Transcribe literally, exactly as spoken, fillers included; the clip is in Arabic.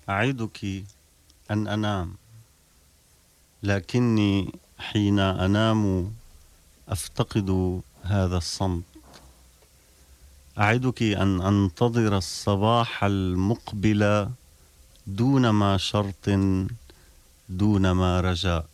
أعدك أن أنام، لكني حين أنام أفتقد هذا الصمت. أعدك أن أنتظر الصباح المقبل دون ما شرط، دون ما رجاء.